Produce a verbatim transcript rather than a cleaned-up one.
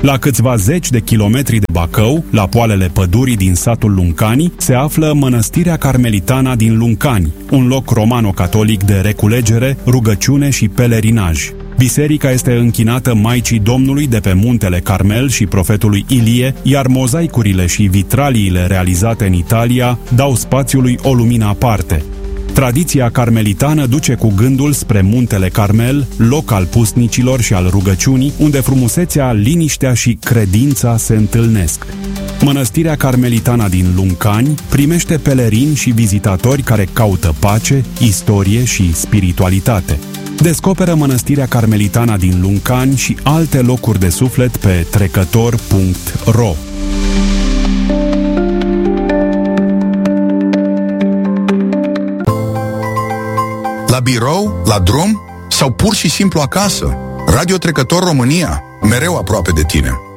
La câțiva zeci de kilometri de Bacău, la poalele pădurii din satul Luncani, se află Mănăstirea Carmelitana din Luncani, un loc romano-catolic de reculegere, rugăciune și pelerinaj. Biserica este închinată Maicii Domnului de pe muntele Carmel și profetului Ilie, iar mozaicurile și vitraliile realizate în Italia dau spațiului o lumină aparte. Tradiția carmelitană duce cu gândul spre muntele Carmel, loc al pusnicilor și al rugăciunii, unde frumusețea, liniștea și credința se întâlnesc. Mănăstirea Carmelitana din Luncani primește pelerini și vizitatori care caută pace, istorie și spiritualitate. Descoperă Mănăstirea Carmelitana din Luncani și alte locuri de suflet pe trecător punct ro. La birou, la drum sau pur și simplu acasă, Radio Trecător România, mereu aproape de tine.